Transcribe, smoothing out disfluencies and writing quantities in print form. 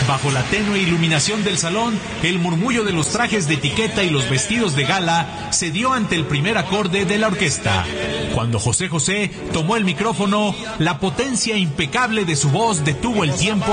Bajo la tenue iluminación del salón, el murmullo de los trajes de etiqueta y los vestidos de gala se dio ante el primer acorde de la orquesta. Cuando José José tomó el micrófono, la potencia impecable de su voz detuvo el tiempo